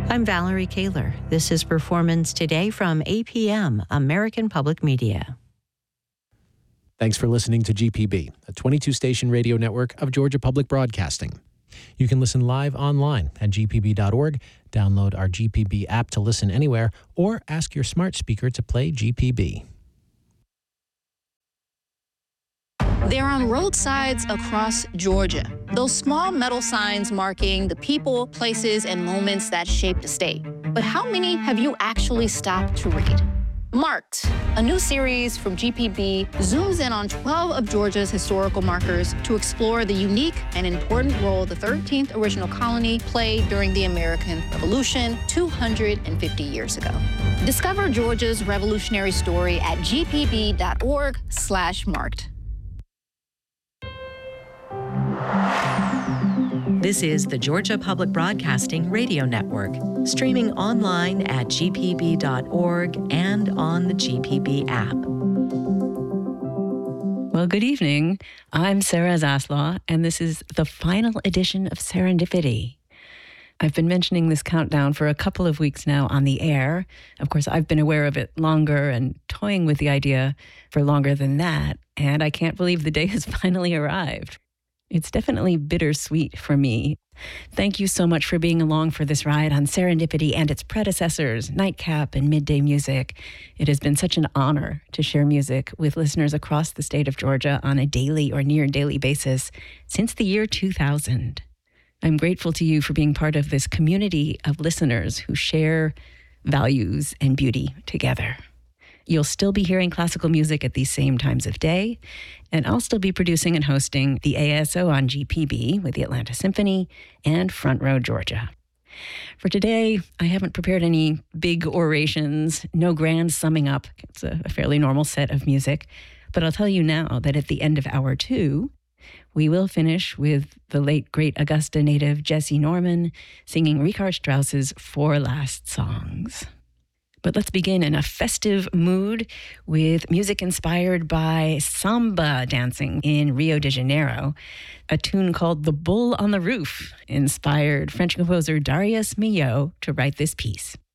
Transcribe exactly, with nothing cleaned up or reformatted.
I'm Valerie Kaler. This is Performance Today from A P M, American Public Media. Thanks for listening to G P B, a twenty-two station radio network of Georgia Public Broadcasting. You can listen live online at g p b dot org, download our G P B app to listen anywhere, or ask your smart speaker to play G P B. They're on roadsides across Georgia. Those small metal signs marking the people, places, and moments that shaped a state. But how many have you actually stopped to read? Marked, a new series from G P B, zooms in on twelve of Georgia's historical markers to explore the unique and important role the thirteenth original colony played during the American Revolution two hundred fifty years ago. Discover Georgia's revolutionary story at g p b dot org slash marked. This is the Georgia Public Broadcasting Radio Network, streaming online at g p b dot org and on the G P B app. Well, good evening. I'm Sarah Zaslaw, and this is the final edition of Serendipity. I've been mentioning this countdown for a couple of weeks now on the air. Of course, I've been aware of it longer and toying with the idea for longer than that, and I can't believe the day has finally arrived. It's definitely bittersweet for me. Thank you so much for being along for this ride on Serendipity and its predecessors, Nightcap and Midday Music. It has been such an honor to share music with listeners across the state of Georgia on a daily or near daily basis since the year two thousand. I'm grateful to you for being part of this community of listeners who share values and beauty together. You'll still be hearing classical music at these same times of day, and I'll still be producing and hosting the A S O on G P B with the Atlanta Symphony and Front Row Georgia. For today, I haven't prepared any big orations, no grand summing up. It's a, a fairly normal set of music, but I'll tell you now that at the end of hour two, we will finish with the late, great Augusta native Jesse Norman singing Richard Strauss's Four Last Songs. But let's begin in a festive mood with music inspired by samba dancing in Rio de Janeiro. A tune called The Bull on the Roof inspired French composer Darius Milhaud to write this piece.